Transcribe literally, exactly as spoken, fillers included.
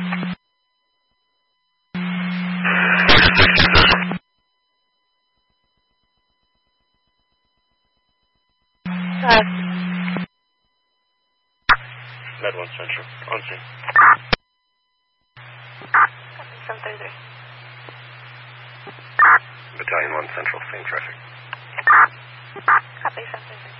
Five. Med one Central, on scene. seven thirty-three. Battalion one Central, same traffic. Copy, seven thirty-three.